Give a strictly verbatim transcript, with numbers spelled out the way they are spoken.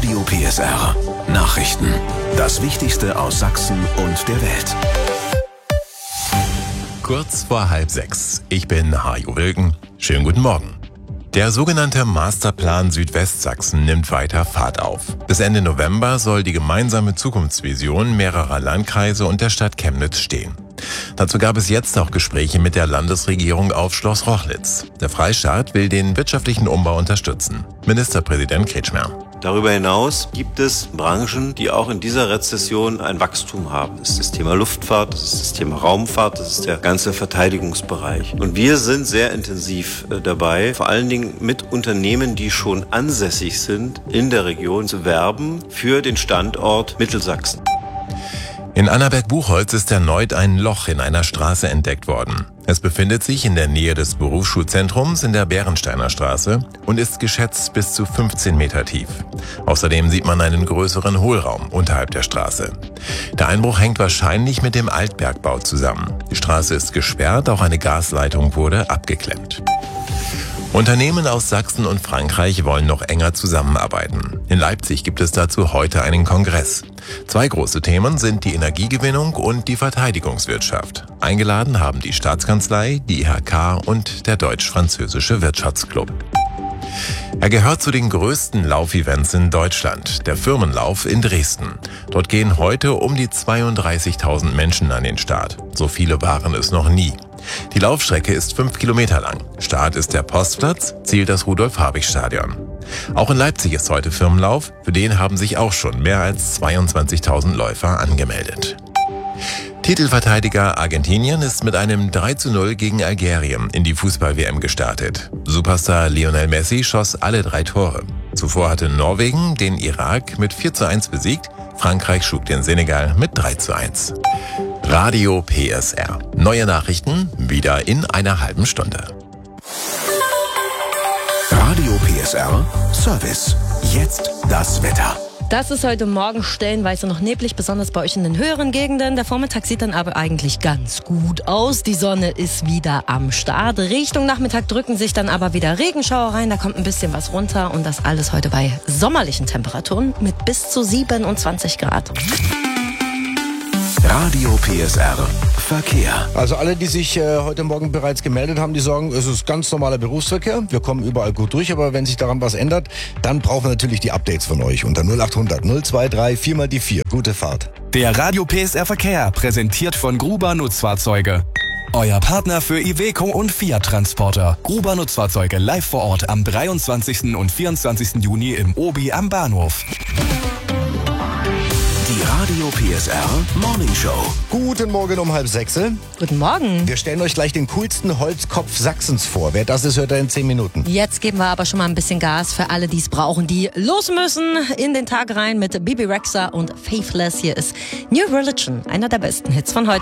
Radio P S R Nachrichten. Das Wichtigste aus Sachsen und der Welt. Kurz vor halb sechs. Ich bin Hajo Wilken. Schönen guten Morgen. Der sogenannte Masterplan Südwestsachsen nimmt weiter Fahrt auf. Bis Ende November soll die gemeinsame Zukunftsvision mehrerer Landkreise und der Stadt Chemnitz stehen. Dazu gab es jetzt auch Gespräche mit der Landesregierung auf Schloss Rochlitz. Der Freistaat will den wirtschaftlichen Umbau unterstützen. Ministerpräsident Kretschmer. Darüber hinaus gibt es Branchen, die auch in dieser Rezession ein Wachstum haben. Das ist das Thema Luftfahrt, das ist das Thema Raumfahrt, das ist der ganze Verteidigungsbereich. Und wir sind sehr intensiv dabei, vor allen Dingen mit Unternehmen, die schon ansässig sind, in der Region zu werben für den Standort Mittelsachsen. In Annaberg-Buchholz ist erneut ein Loch in einer Straße entdeckt worden. Es befindet sich in der Nähe des Berufsschulzentrums in der Bärensteiner Straße und ist geschätzt bis zu fünfzehn Meter tief. Außerdem sieht man einen größeren Hohlraum unterhalb der Straße. Der Einbruch hängt wahrscheinlich mit dem Altbergbau zusammen. Die Straße ist gesperrt, auch eine Gasleitung wurde abgeklemmt. Unternehmen aus Sachsen und Frankreich wollen noch enger zusammenarbeiten. In Leipzig gibt es dazu heute einen Kongress. Zwei große Themen sind die Energiegewinnung und die Verteidigungswirtschaft. Eingeladen haben die Staatskanzlei, die I H K und der Deutsch-Französische Wirtschaftsclub. Er gehört zu den größten Laufevents in Deutschland, der Firmenlauf in Dresden. Dort gehen heute um die zweiunddreißigtausend Menschen an den Start. So viele waren es noch nie. Die Laufstrecke ist fünf Kilometer lang. Start ist der Postplatz, Ziel das Rudolf-Habich-Stadion. Auch in Leipzig ist heute Firmenlauf. Für den haben sich auch schon mehr als zweiundzwanzigtausend Läufer angemeldet. Titelverteidiger Argentinien ist mit einem drei zu null gegen Algerien in die Fußball-W M gestartet. Superstar Lionel Messi schoss alle drei Tore. Zuvor hatte Norwegen den Irak mit vier zu eins besiegt. Frankreich schlug den Senegal mit drei zu eins. Radio P S R. Neue Nachrichten wieder in einer halben Stunde. Radio P S R Service. Jetzt das Wetter. Das ist heute Morgen stellenweise noch neblig, besonders bei euch in den höheren Gegenden. Der Vormittag sieht dann aber eigentlich ganz gut aus. Die Sonne ist wieder am Start. Richtung Nachmittag drücken sich dann aber wieder Regenschauer rein. Da kommt ein bisschen was runter und das alles heute bei sommerlichen Temperaturen mit bis zu siebenundzwanzig Grad. Radio P S R Verkehr. Also alle, die sich äh, heute Morgen bereits gemeldet haben, die sagen, es ist ganz normaler Berufsverkehr. Wir kommen überall gut durch, aber wenn sich daran was ändert, dann brauchen wir natürlich die Updates von euch unter null acht hundert null zwei drei vier mal die vier. Gute Fahrt. Der Radio P S R Verkehr, präsentiert von Gruber Nutzfahrzeuge. Euer Partner für Iveco und Fiat Transporter. Gruber Nutzfahrzeuge live vor Ort am dreiundzwanzigsten und vierundzwanzigsten Juni im Obi am Bahnhof. Die Radio P S R Morning Show. Guten Morgen um halb sechs. Guten Morgen. Wir stellen euch gleich den coolsten Holzkopf Sachsens vor. Wer das ist, hört er in zehn Minuten. Jetzt geben wir aber schon mal ein bisschen Gas für alle, die es brauchen, die los müssen in den Tag rein mit Bibi Rexha und Faithless. Hier ist New Religion, einer der besten Hits von heute.